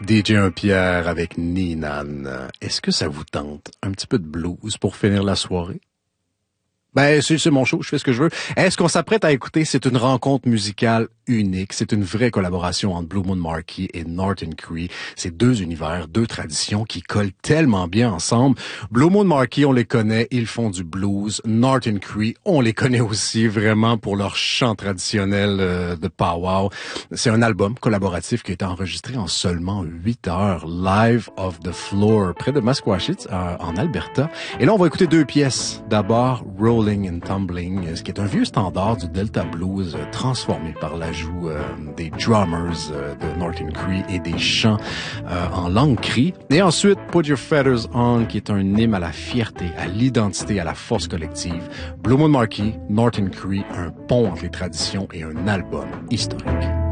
DJ Pierre avec Ninan. Est-ce que ça vous tente un petit peu de blues pour finir la soirée? Ben, c'est mon show, je fais ce que je veux. Est-ce qu'on s'apprête à écouter? C'est une rencontre musicale unique. C'est une vraie collaboration entre Blue Moon Marquis et Norton Cree. C'est deux univers, deux traditions qui collent tellement bien ensemble. Blue Moon Marquis, on les connaît, ils font du blues. Norton Cree, on les connaît aussi vraiment pour leur chant traditionnel de powwow. C'est un album collaboratif qui a été enregistré en seulement 8 heures. Live of the Floor, près de Masquachit, en Alberta. Et là, on va écouter deux pièces. D'abord, Rolling and Tumbling, ce qui est un vieux standard du Delta Blues transformé par l'ajout des drummers de Norton Cree et des chants en langue cri. Et ensuite, Put Your Feathers On, qui est un hymne à la fierté, à l'identité, à la force collective. Blue Moon Marquis, Norton Cree, un pont entre les traditions et un album historique.